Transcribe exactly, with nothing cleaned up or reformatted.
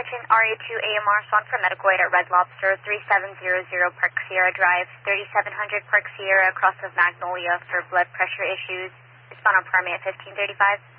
Attention, R A two A M R Swan for medical aid at Red Lobster, three seven zero zero Park Sierra Drive, thirty-seven hundred Park Sierra, across of Magnolia for blood pressure issues. Respond on primary at fifteen thirty-five.